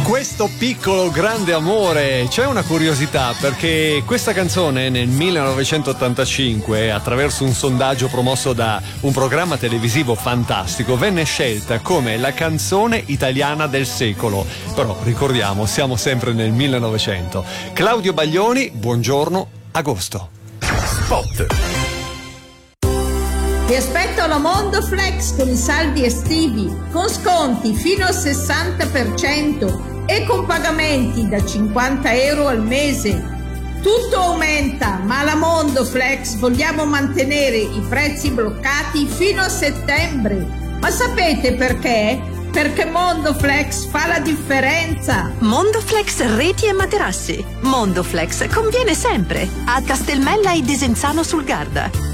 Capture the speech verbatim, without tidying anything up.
Questo piccolo grande amore. C'è una curiosità, perché questa canzone nel millenovecentottantacinque, attraverso un sondaggio promosso da un programma televisivo fantastico, venne scelta come la canzone italiana del secolo. Però ricordiamo, siamo sempre nel millenovecento. Claudio Baglioni, buongiorno, agosto. Spot. Ti aspetto alla Mondo Flex con i saldi estivi, con sconti fino al sessanta per cento e con pagamenti da cinquanta euro al mese. Tutto aumenta, ma alla Mondo Flex vogliamo mantenere i prezzi bloccati fino a settembre. Ma sapete perché? Perché Mondo Flex fa la differenza. Mondo Flex reti e materassi. Mondo Flex conviene sempre. A Castelmella e Desenzano sul Garda.